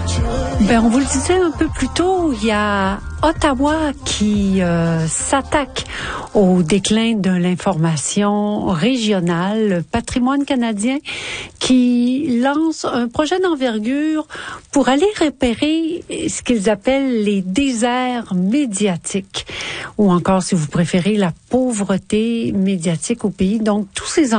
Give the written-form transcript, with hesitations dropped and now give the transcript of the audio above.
On vous le disait un peu plus tôt, il y a Ottawa qui s'attaque au déclin de l'information régionale, Patrimoine canadien, qui lance un projet d'envergure pour aller repérer ce qu'ils appellent les déserts médiatiques, ou encore, si vous préférez, la pauvreté médiatique au pays. Donc, tous ces